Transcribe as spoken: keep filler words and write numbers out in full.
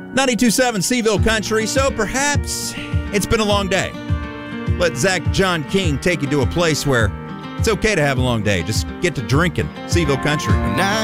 ninety-two point seven Seaville Country, so perhaps it's been a long day. Let Zach John King take you to a place where it's okay to have a long day. Just get to drinking. Seaville Country.